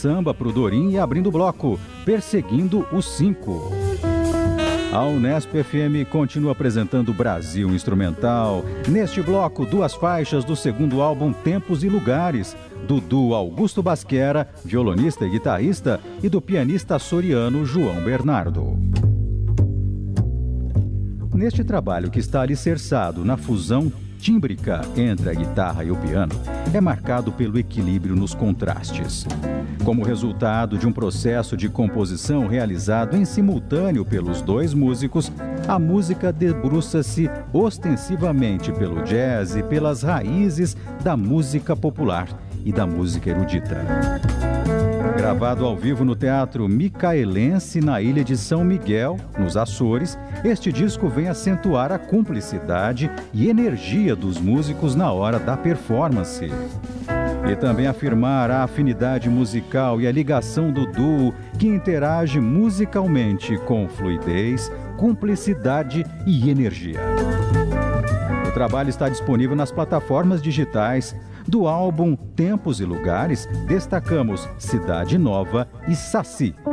samba pro Dorim e abrindo o bloco, Perseguindo os 5. A Unesp FM continua apresentando Brasil Instrumental. Neste bloco, 2 faixas do segundo álbum Tempos e Lugares, do duo Augusto Basquera, violonista e guitarrista, e do pianista açoriano João Bernardo. Neste trabalho, que está alicerçado na fusão tímbrica entre a guitarra e o piano, é marcado pelo equilíbrio nos contrastes. Como resultado de um processo de composição realizado em simultâneo pelos 2 músicos, a música debruça-se ostensivamente pelo jazz e pelas raízes da música popular e da música erudita. Gravado ao vivo no Teatro Micaelense, na ilha de São Miguel, nos Açores, este disco vem acentuar a cumplicidade e energia dos músicos na hora da performance. E também afirmar a afinidade musical e a ligação do duo, que interage musicalmente com fluidez, cumplicidade e energia. O trabalho está disponível nas plataformas digitais. Do álbum Tempos e Lugares, destacamos Cidade Nova e Saci.